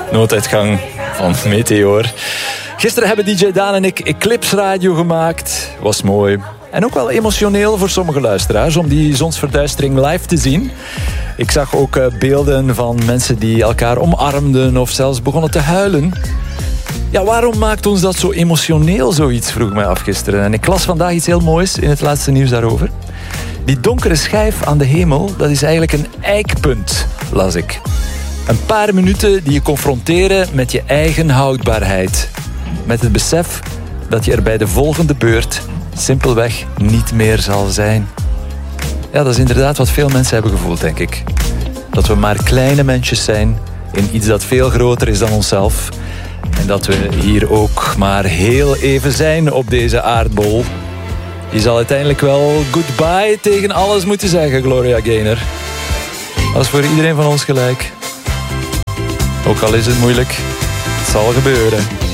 nooduitgang van Meteor. Gisteren hebben DJ Daan en ik Eclipse Radio gemaakt. Was mooi. En ook wel emotioneel voor sommige luisteraars om die zonsverduistering live te zien. Ik zag ook beelden van mensen die elkaar omarmden of zelfs begonnen te huilen. Ja, waarom maakt ons dat zo emotioneel, zoiets, vroeg ik mij af gisteren. En ik las vandaag iets heel moois in het laatste nieuws daarover. Die donkere schijf aan de hemel, dat is eigenlijk een eikpunt, las ik. Een paar minuten die je confronteren met je eigen houdbaarheid. Met het besef dat je er bij de volgende beurt simpelweg niet meer zal zijn. Ja, dat is inderdaad wat veel mensen hebben gevoeld, denk ik. Dat we maar kleine mensjes zijn in iets dat veel groter is dan onszelf. En dat we hier ook maar heel even zijn op deze aardbol. Je zal uiteindelijk wel goodbye tegen alles moeten zeggen, Gloria Gaynor. Dat is voor iedereen van ons gelijk. Ook al is het moeilijk, het zal gebeuren.